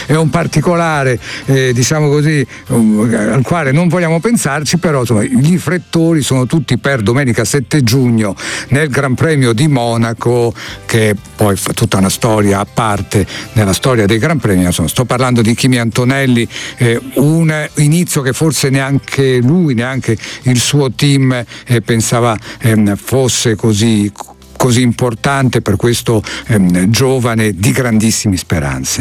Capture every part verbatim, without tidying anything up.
è un particolare eh, diciamo così um, al quale non vogliamo pensarci, però insomma, gli riflettori sono tutti per domenica sette giugno nel Gran Premio di Monaco, che poi fa tutta una storia a parte nella storia dei Gran Premi. Insomma, sto parlando di Kimi Antonelli, eh, un inizio che forse neanche lui, neanche il suo team eh, pensava eh, fosse così, così importante per questo eh, giovane di grandissime speranze.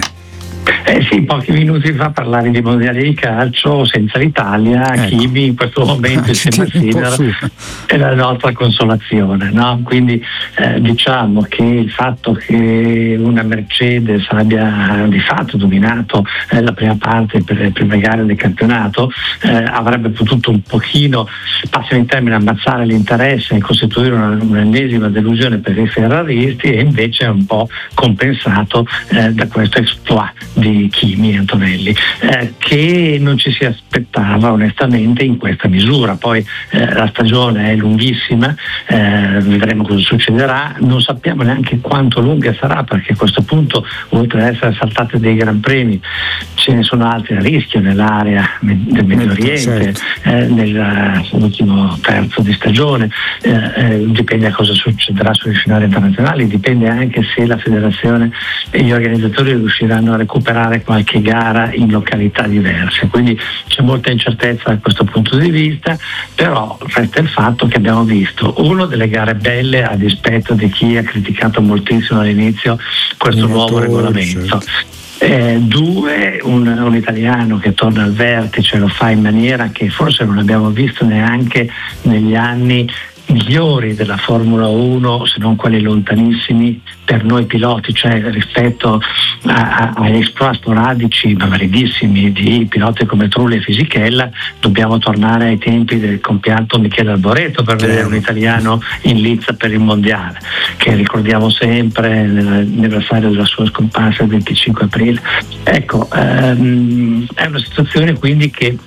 Eh sì, pochi minuti fa parlare di mondiali di calcio senza l'Italia, ecco. Kimi in questo momento insieme a Sinner è la nostra consolazione, no? Quindi eh, diciamo che il fatto che una Mercedes abbia di fatto dominato eh, la prima parte per le prime gare del campionato eh, avrebbe potuto un pochino, passare in termine, ammazzare l'interesse e costituire una, un'ennesima delusione per i ferraristi, e invece è un po' compensato eh, da questo exploit di Kimi Antonelli eh, che non ci si aspettava onestamente in questa misura. Poi eh, la stagione è lunghissima, eh, vedremo cosa succederà, non sappiamo neanche quanto lunga sarà, perché a questo punto, oltre ad essere saltate dei Gran Premi, ce ne sono altri a rischio nell'area del Medio Oriente, eh, nell'ultimo terzo di stagione, eh, eh, dipende da cosa succederà sulle finali internazionali, dipende anche se la federazione e gli organizzatori riusciranno a recuperare qualche gara in località diverse, quindi c'è molta incertezza da questo punto di vista, però resta il fatto che abbiamo visto uno delle gare belle a dispetto di chi ha criticato moltissimo all'inizio questo nuovo regolamento. Eh, due, un, un italiano che torna al vertice, lo fa in maniera che forse non abbiamo visto neanche negli anni migliori della Formula uno, se non quelli lontanissimi per noi piloti, cioè rispetto a, a, agli exploit sporadici ma validissimi di piloti come Trulli e Fisichella, dobbiamo tornare ai tempi del compianto Michele Alboreto per vedere un italiano in lizza per il mondiale, che ricordiamo sempre nell'anniversario della sua scomparsa il venticinque aprile. Ecco, ehm, è una situazione quindi che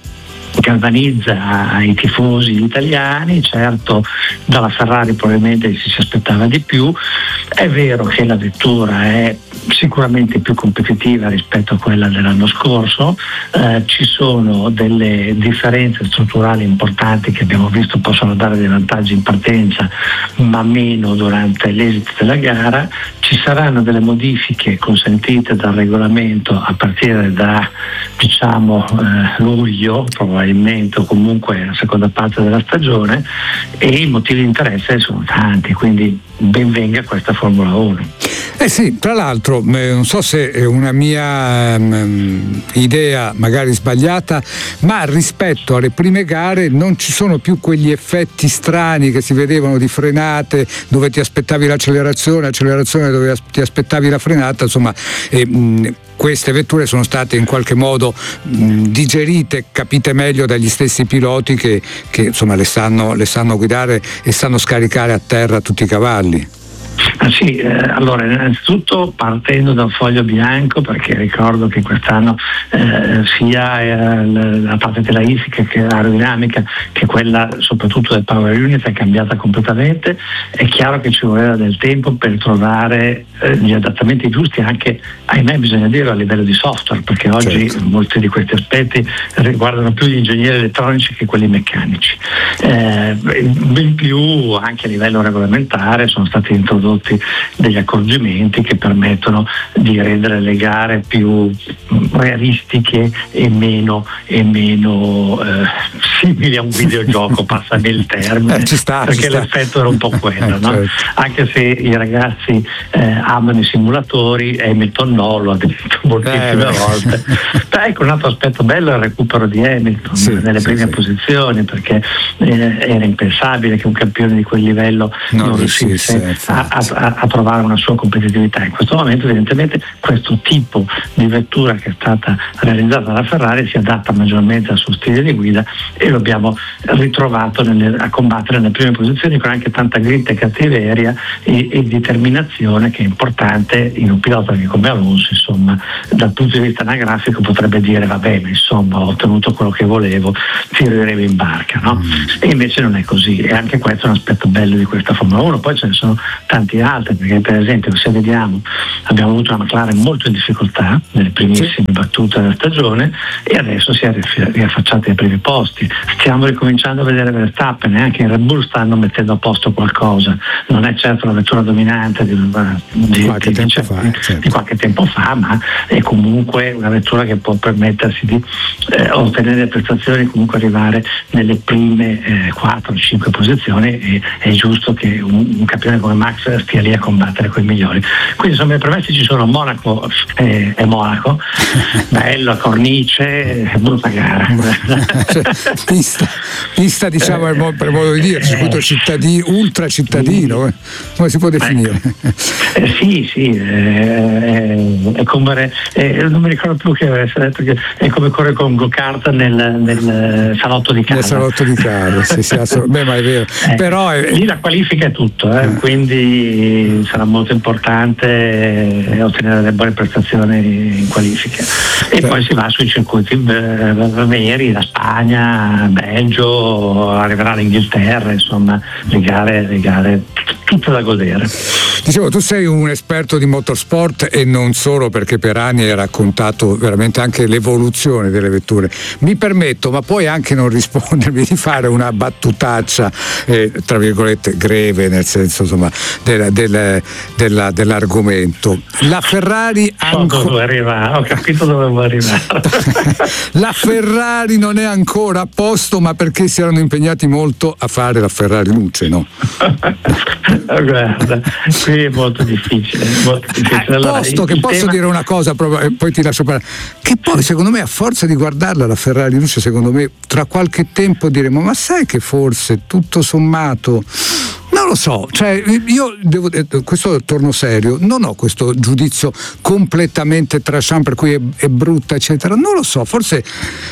galvanizza i tifosi italiani. Certo, dalla Ferrari probabilmente si aspettava di più, è vero che la vettura è sicuramente più competitiva rispetto a quella dell'anno scorso, eh, ci sono delle differenze strutturali importanti che abbiamo visto possono dare dei vantaggi in partenza ma meno durante l'esito della gara, ci saranno delle modifiche consentite dal regolamento a partire da diciamo eh, luglio probabilmente, o comunque la seconda parte della stagione, e i motivi di interesse sono tanti, quindi ben venga questa Formula uno. Eh sì, tra l'altro eh, non so se è una mia um, idea magari sbagliata, ma rispetto alle prime gare non ci sono più quegli effetti strani che si vedevano di frenate dove ti aspettavi l'accelerazione, accelerazione dove ti aspettavi la frenata, insomma eh, mh, queste vetture sono state in qualche modo mh, digerite, capite meglio dagli stessi piloti che, che insomma le sanno, le sanno guidare e sanno scaricare a terra tutti i cavalli. Ah sì, eh, allora innanzitutto partendo da un foglio bianco, perché ricordo che quest'anno eh, sia eh, la parte telaistica che l'aerodinamica che quella soprattutto del Power Unit è cambiata completamente. È chiaro che ci voleva del tempo per trovare eh, gli adattamenti giusti, anche ahimè bisogna dire a livello di software, perché oggi certo. molti di questi aspetti riguardano più gli ingegneri elettronici che quelli meccanici. Eh, in più anche a livello regolamentare sono stati introdotti degli accorgimenti che permettono di rendere le gare più realistiche e meno, e meno eh, simili a un videogioco, passami il termine, eh, ci sta, perché ci sta. l'effetto era un po' quello, eh, no? certo. Anche se i ragazzi eh, amano i simulatori, Hamilton no, lo ha detto moltissime eh, volte. Beh, ecco, un altro aspetto bello è il recupero di Hamilton sì, nelle sì, prime sì. posizioni, perché eh, era impensabile che un campione di quel livello non, non riuscisse a, a, a, a trovare una sua competitività. In questo momento evidentemente questo tipo di vettura che è stata realizzata dalla Ferrari si adatta maggiormente al suo stile di guida e lo abbiamo ritrovato nelle, a combattere nelle prime posizioni con anche tanta grinta e cattiveria e, e determinazione, che è importante in un pilota che come Alonso, insomma, dal punto di vista anagrafico potrebbe dire vabbè, ma insomma ho ottenuto quello che volevo, tireremo in barca, no? E invece non è così, e anche questo è un aspetto bello di questa Formula uno. Poi ce ne sono tanti tanti altri, perché per esempio se vediamo abbiamo avuto una McLaren molto in difficoltà nelle primissime sì. battute della stagione e adesso si è riaffacciata ai primi posti. Stiamo ricominciando a vedere Verstappen, e anche in Red Bull stanno mettendo a posto qualcosa, non è certo la vettura dominante di, di, qualche, di, tempo di, fa, di, certo. di qualche tempo fa, ma è comunque una vettura che può permettersi di eh, ottenere prestazioni, comunque arrivare nelle prime eh, quattro cinque posizioni, e è giusto che un, un campione come Max stia lì a combattere con i migliori. Quindi insomma i promessi ci sono. Monaco e eh, Monaco bello, cornice, brutta gara. Cioè, pista, pista diciamo eh, per modo di dire, circuito cittadino, ultra cittadino, eh. come si può definire? Eh, sì, sì, eh, è come eh, non mi ricordo più che avesse detto che è come correre con go-kart nel, nel salotto di casa. Nel salotto di casa, sì, sì, beh, ma è vero. Eh, Però è... lì la qualifica è tutto, eh, eh. quindi sarà molto importante ottenere delle buone prestazioni in qualifica. E Beh. poi si va sui circuiti veri, la Spagna, Belgio, arriverà l'Inghilterra, insomma, le gare, le gare tutte da godere. Dicevo, tu sei un esperto di motorsport e non solo, perché per anni hai raccontato veramente anche l'evoluzione delle vetture. Mi permetto, ma puoi anche non rispondermi, di fare una battutaccia eh, tra virgolette greve, nel senso insomma del, del, della, dell'argomento. La Ferrari ancora... dove arrivare, ho capito dove vuoi arrivare. La Ferrari non è ancora a posto, ma perché si erano impegnati molto a fare la Ferrari luce, no? Guarda, qui è molto difficile, molto difficile. Allora, posto che posso tema... dire una cosa proprio, e poi ti lascio parlare, che poi secondo me a forza di guardarla la Ferrari luce, secondo me tra qualche tempo diremo, ma sai che forse tutto sommato non lo so, cioè io devo, questo torno serio, non ho questo giudizio completamente tranchant per cui è, è brutta eccetera, non lo so, forse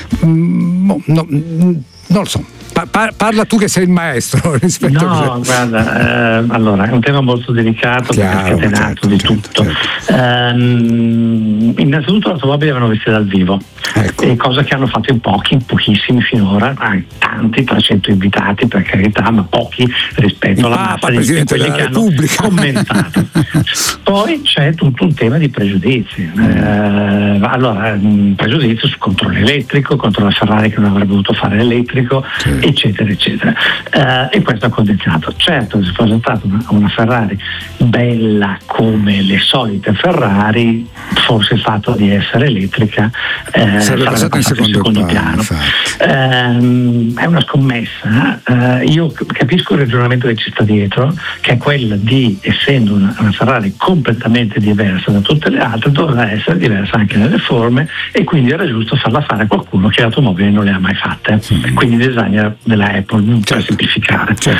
mm, no, non lo so. Pa- parla tu che sei il maestro rispetto no, a... guarda, eh, allora è un tema molto delicato, chiaro, perché è scatenato certo, di certo, tutto certo. Ehm, innanzitutto l'automobile avevano viste dal vivo, ecco. E cosa che hanno fatto in pochi, in pochissimi finora, ah, tanti, trecento invitati per carità, ma pochi rispetto il alla Papa, massa di quelli che Repubblica. hanno commentato. Poi c'è tutto un tema di pregiudizi, eh, allora pregiudizio sul controllo elettrico, contro la Ferrari che non avrebbe dovuto fare l'elettrico, sì. eccetera eccetera, eh, e questo ha condizionato. Certo, se fosse stata una, una Ferrari bella come le solite Ferrari, forse il fatto di essere elettrica eh, sarebbe passato in secondo, secondo piano, piano. Eh, è una scommessa, eh, io capisco il ragionamento che ci sta dietro, che è quello di, essendo una, una Ferrari completamente diversa da tutte le altre, dovrà essere diversa anche nelle forme, e quindi era giusto farla fare a qualcuno che automobili non le ha mai fatte, sì. Quindi il designer della Apple, non per certo. semplificare. Certo.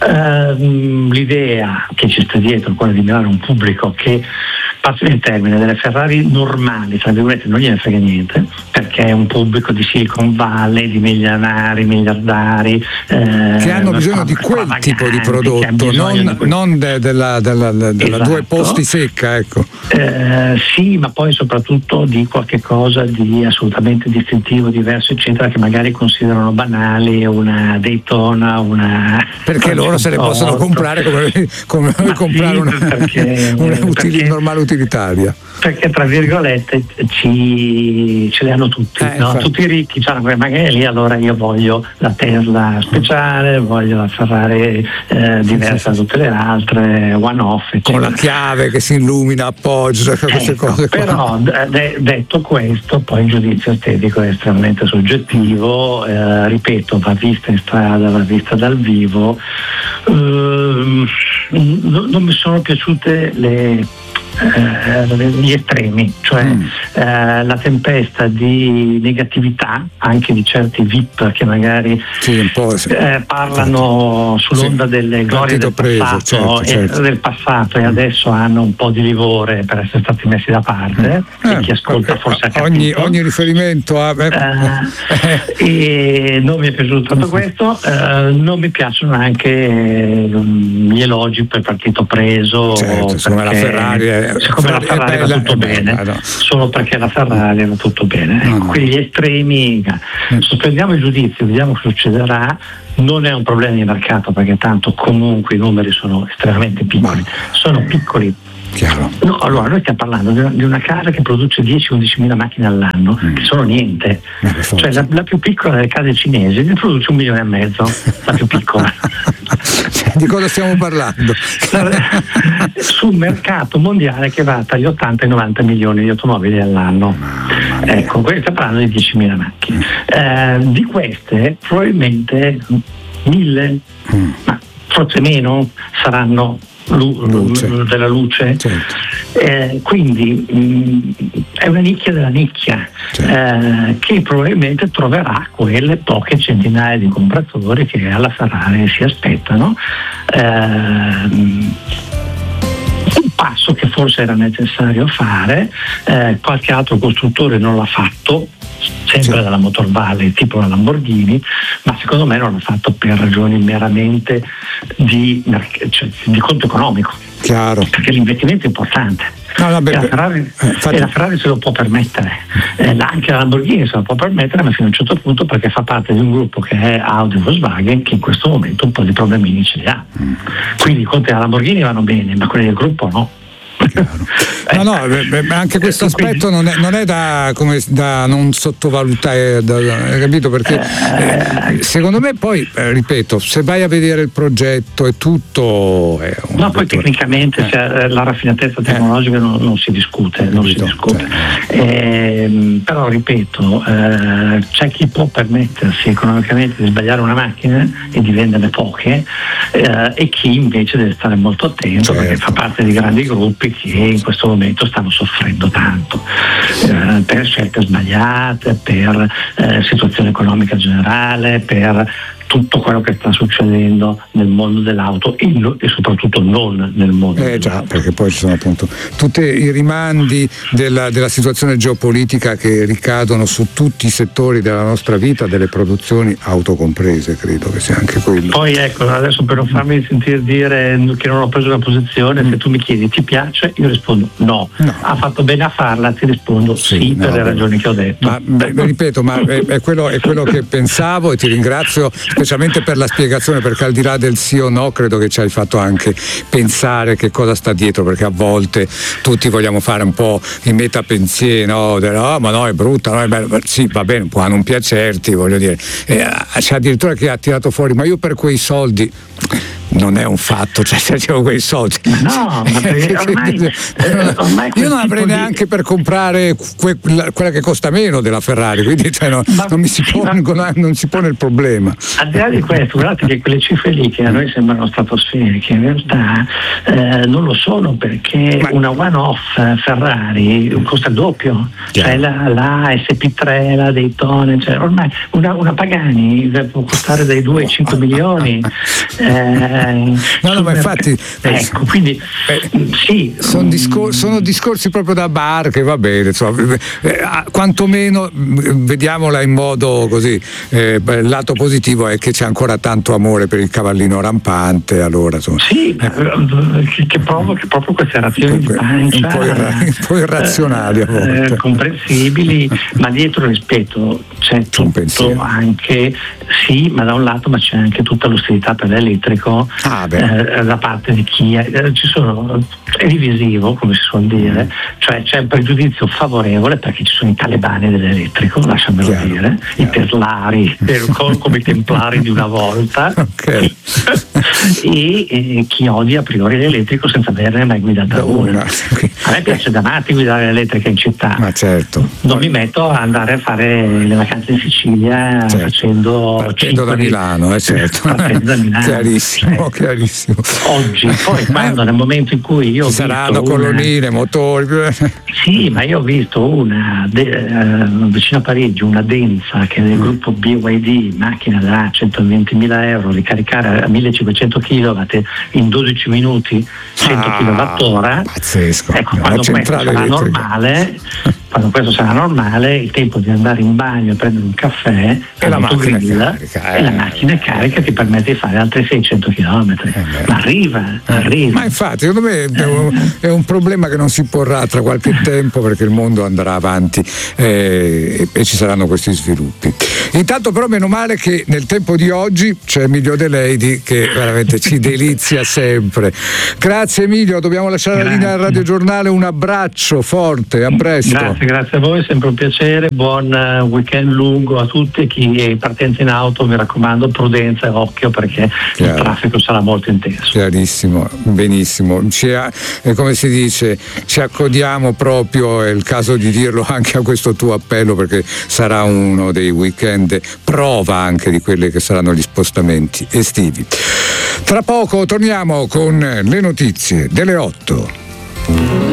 Uh, l'idea che ci sta dietro è quella di mirare un pubblico che, passami il termine, delle Ferrari normali, tra virgolette, non gliene frega niente, perché è un pubblico di Silicon Valley, di milionari, miliardari eh, che hanno bisogno di quel tipo di prodotto, non, di quel... non de, della, della, della, della esatto. due posti secca, ecco. Eh, sì, ma poi soprattutto di qualche cosa di assolutamente distintivo, diverso, eccetera, che magari considerano banali, una Daytona, una perché loro se le possono comprare come, come noi comprare sì, una, perché, una utili, perché, normale utilitaria, perché tra virgolette ci, ce le hanno tutti, eh, no? Tutti i ricchi c'hanno quelle magari lì, allora io voglio la Tesla speciale, voglio la Ferrari eh, diversa da tutte le altre, one off, eccetera. Con la chiave che si illumina, appoggia, queste ecco, cose qua. Però de- detto questo, poi il giudizio estetico è estremamente soggettivo, eh, ripeto, va vista in strada, va vista dal vivo. Uh, non, non mi sono piaciute le Uh, gli estremi, cioè mm. uh, la tempesta di negatività anche di certi V I P che magari sì, un po', sì. uh, parlano sull'onda sì. delle glorie del preso, passato, certo, certo. E, del passato e adesso hanno un po' di livore per essere stati messi da parte, mm. e eh, chi ascolta forse ha ogni, ogni riferimento a uh, e non mi è piaciuto tutto questo, uh, non mi piacciono anche um, gli elogi per partito preso, certo, perché... la Ferrari è Eh, siccome la Ferrari bella, va tutto bella, bene, no. solo perché la Ferrari va tutto bene. Ecco, no. quegli estremi, sospendiamo il giudizio, vediamo cosa succederà. Non è un problema di mercato, perché tanto comunque i numeri sono estremamente piccoli, sono piccoli. Chiaro. No, allora noi stiamo parlando di una, di una casa che produce dieci undici mila macchine all'anno, mm. che sono niente. Eh, cioè la, la più piccola delle case cinesi ne produce un milione e mezzo, la più piccola. Di cosa stiamo parlando? Su un mercato mondiale che va tra gli ottanta e i novanta milioni di automobili all'anno. Ecco, qui stiamo parlando di diecimila macchine. Eh, di queste probabilmente mille, mm. ma forse meno, saranno Lu- luce. della luce, certo. eh, quindi mh, è una nicchia della nicchia, certo. eh, che probabilmente troverà quelle poche centinaia di compratori che alla Ferrari si aspettano. eh, un passo che forse era necessario fare, eh, qualche altro costruttore non l'ha fatto, sempre dalla Motor Valley, tipo la Lamborghini, ma secondo me non l'ha fatto per ragioni meramente di, cioè, di conto economico. Chiaro. Perché l'investimento è importante. No, no, beh, e, la Ferrari, eh, infatti... e la Ferrari se lo può permettere, eh, anche la Lamborghini se lo può permettere, ma fino a un certo punto, perché fa parte di un gruppo che è Audi e Volkswagen, che in questo momento un po' di problemini ce li ha. Mm. Quindi i conti della Lamborghini vanno bene, ma quelli del gruppo no. No, no, beh, anche questo aspetto non è, non è da, come, da non sottovalutare, da, da, capito? Perché eh, secondo me poi, eh, ripeto, se vai a vedere il progetto è tutto... È un no, poi tecnicamente eh. cioè, la raffinatezza tecnologica eh. non, non si discute, non si discute. Cioè. Eh, però ripeto, eh, c'è chi può permettersi economicamente di sbagliare una macchina e di venderne poche, eh, e chi invece deve stare molto attento, certo. perché fa parte di grandi gruppi che in questo momento stanno soffrendo tanto eh, per scelte sbagliate, per eh, situazione economica generale, per tutto quello che sta succedendo nel mondo dell'auto e, no, e soprattutto non nel mondo eh già dell'auto. Perché poi ci sono appunto tutti i rimandi della, della situazione geopolitica che ricadono su tutti i settori della nostra vita, delle produzioni auto comprese, credo che sia anche quello. Poi ecco, adesso per non farmi sentire dire che non ho preso una posizione, mm. se tu mi chiedi ti piace, io rispondo no, no. ha fatto bene a farla, ti rispondo sì, sì per no, le beh, ragioni che ho detto. Ma beh, ripeto, ma è, è, quello, è quello che pensavo e ti ringrazio specialmente per la spiegazione, perché al di là del sì o no credo che ci hai fatto anche pensare che cosa sta dietro, perché a volte tutti vogliamo fare un po' i metapensieri, no? Oh, ma no, è brutta, no, è bella. Sì, va bene, può non piacerti, voglio dire, eh, c'è addirittura chi ha tirato fuori, ma io per quei soldi non è un fatto, cioè se avevo quei soldi no, ma ormai, eh, ormai io non avrei neanche di... per comprare que, la, quella che costa meno della Ferrari, quindi cioè, no, ma, non mi si pone, ma, non si pone il problema. Al di là di questo, guardate che quelle cifre lì che a noi sembrano stratosferiche in realtà eh, non lo sono, perché ma... una one-off Ferrari costa il doppio, yeah. cioè la, la S P tre, la Daytona, cioè ormai una, una Pagani può costare dai due ai cinque milioni. eh, No, no, ma infatti ecco, quindi eh, sì, sono, discor- sono discorsi proprio da bar che va bene, insomma, eh, quantomeno vediamola in modo così, eh, il lato positivo è che c'è ancora tanto amore per il cavallino rampante, allora insomma. Sì, eh, che, che provoca proprio queste reazioni di pancia un po', irra- un po' irrazionali a volte, eh, comprensibili, ma dietro rispetto c'è tutto anche, sì, ma da un lato ma c'è anche tutta l'ostilità per l'elettrico. Ah, eh, da parte di chi è, eh, ci sono, è divisivo come si suol dire, cioè c'è un pregiudizio favorevole perché ci sono i talebani dell'elettrico, lasciamelo chiaro, dire, chiaro. I perlari, come i templari di una volta, okay. e, e chi odia a priori l'elettrico senza averne mai guidata una. A me piace da matti guidare l'elettrica in città, ma certo. Non mi metto a andare a fare le vacanze in Sicilia, certo. facendo partendo da Milano, eh, certo. partendo da Milano. Chiarissimo, chiarissimo. Oggi, poi quando nel momento in cui io ho Ci saranno visto colonnine, una... motori. Sì, ma io ho visto una de, uh, vicino a Parigi, una Denza che è del gruppo B Y D, macchina da centoventimila euro, ricaricare a millecinquecento chilowatt in dodici minuti, cento ah, chilowattora. Pazzesco. Ecco, quando questo sarà normale, quando questo sarà normale, il tempo di andare in bagno e prendere un caffè e la macchina carica, e la macchina carica ti permette di fare altri seicento chilometri. Eh ma arriva, arriva. Ma infatti, secondo me è un, è un problema che non si porrà tra qualche tempo, perché il mondo andrà avanti eh, e, e ci saranno questi sviluppi. Intanto però meno male che nel tempo di oggi c'è Emilio De Lady che veramente ci delizia sempre. Grazie Emilio, dobbiamo lasciare grazie. La linea al Radio Giornale, un abbraccio forte, a presto. Grazie, grazie a voi, è sempre un piacere, buon weekend lungo a tutti, chi è partenza in auto mi raccomando prudenza e occhio perché Chiaro. Il traffico sarà molto intenso. Chiarissimo, benissimo, ci ha, come si dice, ci accodiamo proprio, è il caso di dirlo anche a questo tuo appello, perché sarà uno dei weekend prova anche di quelli che saranno gli spostamenti estivi. Tra poco torniamo con le notizie delle otto.